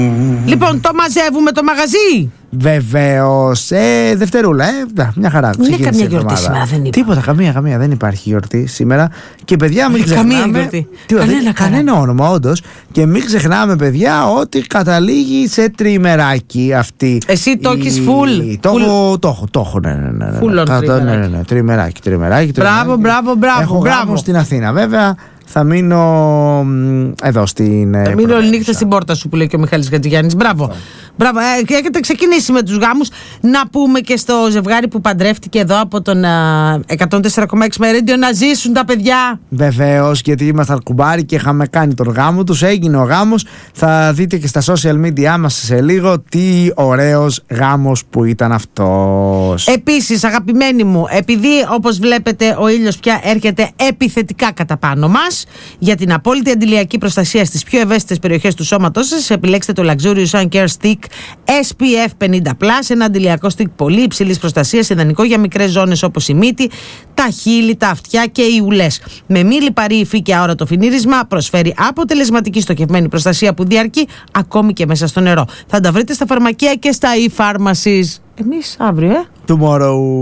Λοιπόν, το μαζεύουμε το μαγαζί. Βεβαίως. Δευτερούλα, μια χαρά. Είναι καμία γιορτή σήμερα, δεν υπάρχει. Τίποτα, καμία. Δεν υπάρχει γιορτή σήμερα. Και παιδιά, μην ξεχνάμε. Καμία γιορτή. Κανένα όνομα, όντως. Και μην ξεχνάμε, παιδιά, ότι καταλήγει σε τριημεράκι αυτή. Εσύ το έχεις full. Το έχω, ναι. Full Ναι, τριμεράκι. Μπράβο. Έχω στην Αθήνα, βέβαια. Θα μείνω εδώ στην. Θα μείνω όλη νύχτα στην πόρτα σου, που λέει και ο Μιχάλης Χατζηγιάννης. Μπράβο. Έχετε ξεκινήσει με τους γάμους. Να πούμε και στο ζευγάρι που παντρεύτηκε εδώ από τον 104,6 με Radio να ζήσουν τα παιδιά. Βεβαίως, γιατί ήμασταν κουμπάρι και είχαμε κάνει τον γάμο τους. Έγινε ο γάμος. Θα δείτε και στα social media μας σε λίγο τι ωραίος γάμος που ήταν αυτός. Επίσης, αγαπημένοι μου, επειδή όπως βλέπετε ο ήλιος πια έρχεται επιθετικά κατά πάνω μας, για την απόλυτη αντιλιακή προστασία στις πιο ευαίσθητες περιοχές του σώματός σας, επιλέξτε το Luxurious Sun Care Stick SPF 50+, ένα αντιλιακό stick πολύ υψηλής προστασίας, ιδανικό για μικρές ζώνες όπως η μύτη, τα χείλη, τα αυτιά και οι ουλές. Με μη λιπαρή υφή και αόρατο φινίρισμα, προσφέρει αποτελεσματική στοχευμένη προστασία που διαρκεί ακόμη και μέσα στο νερό. Θα τα βρείτε στα φαρμακεία και στα e-pharmacies. Εμείς αύριο, Tomorrow.